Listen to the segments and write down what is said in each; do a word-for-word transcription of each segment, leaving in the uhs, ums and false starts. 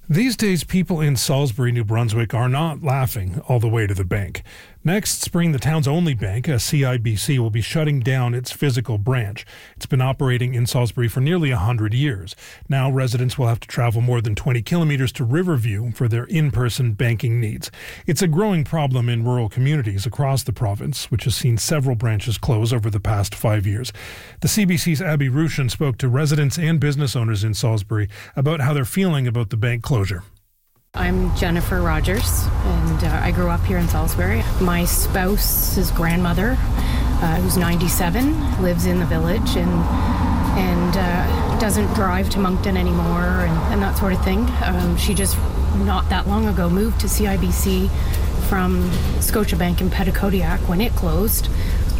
These days, people in Salisbury, New Brunswick are not laughing all the way to the bank. Next spring, the town's only bank, a C I B C, will be shutting down its physical branch. It's been operating in Salisbury for nearly one hundred years. Now, residents will have to travel more than twenty kilometres to Riverview for their in-person banking needs. It's a growing problem in rural communities across the province, which has seen several branches close over the past five years. The C B C's Abby Rushin spoke to residents and business owners in Salisbury about how they're feeling about the bank closure. I'm Jennifer Rogers, and uh, I grew up here in Salisbury. My spouse's grandmother, uh, who's ninety-seven, lives in the village and and uh, doesn't drive to Moncton anymore and, and that sort of thing. Um, she just, not that long ago, moved to C I B C from Scotiabank in Petitcodiac when it closed.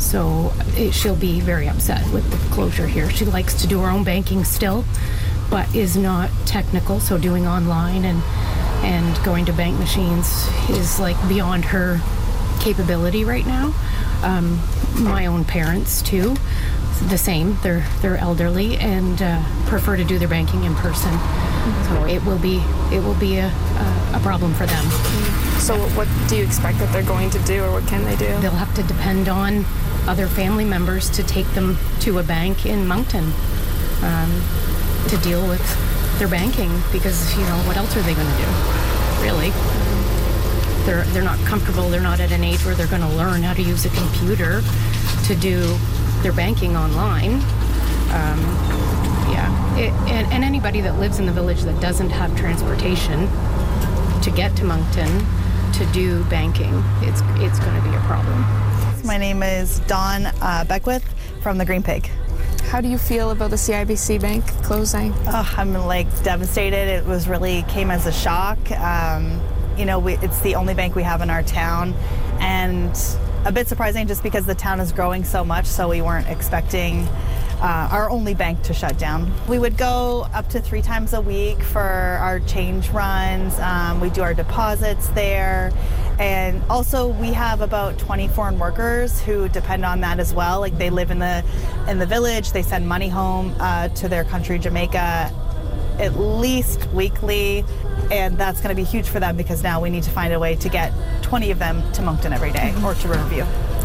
So it, she'll be very upset with the closure here. She likes to do her own banking still, but is not technical, so doing online and and going to bank machines is like beyond her capability right now. Um, my own parents too, the same. They're they're elderly and uh, prefer to do their banking in person. Mm-hmm. So it will be it will be a, a, a problem for them. So what do you expect that they're going to do, or what can they do? They'll have to depend on other family members to take them to a bank in Moncton um, to deal with their banking, because, you know, what else are they going to do, really? They're they're not comfortable. They're not at an age where they're going to learn how to use a computer to do their banking online. Um, yeah, it, and, and anybody that lives in the village that doesn't have transportation to get to Moncton to do banking, it's it's going to be a problem. My name is Dawn uh, Beckwith from the Green Pig. How do you feel about the C I B C bank closing? Oh, I'm like devastated. It was really came as a shock. Um, you know, we, it's the only bank we have in our town, and a bit surprising just because the town is growing so much, so we weren't expecting uh, our only bank to shut down. We would go up to three times a week for our change runs. Um, we do our deposits there. And also we have about twenty foreign workers who depend on that as well. Like, they live in the in the village, they send money home uh, to their country, Jamaica, at least weekly. And that's going to be huge for them, because now we need to find a way to get twenty of them to Moncton every day, or to Riverview.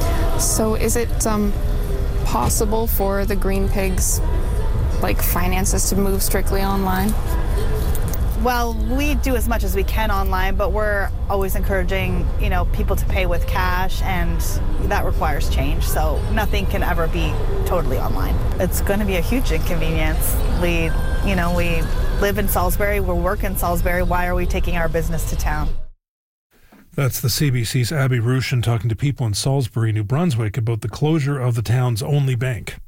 So is it um, possible for the Green Pigs, like, finances to move strictly online? Well, we do as much as we can online, but we're always encouraging, you know, people to pay with cash, and that requires change. So nothing can ever be totally online. It's going to be a huge inconvenience. We, you know, we live in Salisbury, we work in Salisbury. Why are we taking our business to town? That's the C B C's Abby Rushin talking to people in Salisbury, New Brunswick about the closure of the town's only bank.